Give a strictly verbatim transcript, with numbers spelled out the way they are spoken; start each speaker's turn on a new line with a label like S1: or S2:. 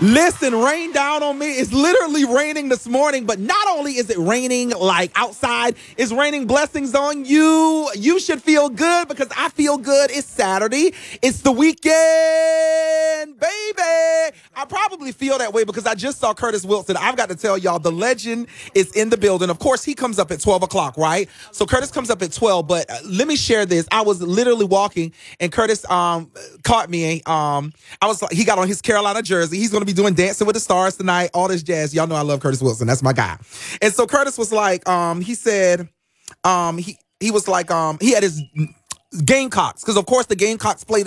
S1: Listen, rain down on me. It's literally raining this morning, but not only is it raining like outside, it's raining blessings on you. You should feel good because I feel good. It's Saturday. It's the weekend, baby. I probably feel that way because I just saw Curtis Wilson. I've got to tell y'all, the legend is in the building. Of course, he comes up at twelve o'clock, right? So Curtis comes up at twelve, but uh, let me share this. I was literally walking and Curtis um caught me. Um, I was like, he got on his Carolina jersey. He's going to be doing Dancing with the Stars tonight, all this jazz. Y'all know I love Curtis Wilson. That's my guy. And so Curtis was like, um, he said, um, he, he was like, um, he had his Gamecocks, because of course the Gamecocks played